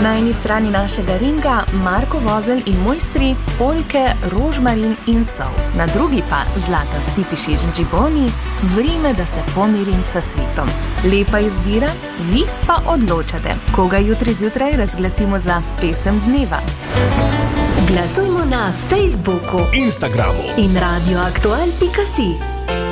Na eni strani našega ringa Marko Vozelj in mojstri Polke, Rožmarin in Sol. Na drugi pa Zlatan Stipišić Džiboni, Vrime, da se pomirim sa svitom. Lepa izbira, vi pa odločate, koga jutri zjutraj razglasimo za pesem dneva. Glasujmo na Facebooku, Instagramu in radioaktual.si.